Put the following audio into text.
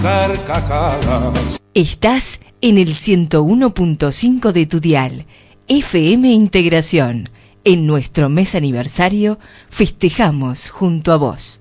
carcajadas. Estás en el 101.5 de tu dial, FM Integración. En nuestro mes aniversario festejamos junto a vos.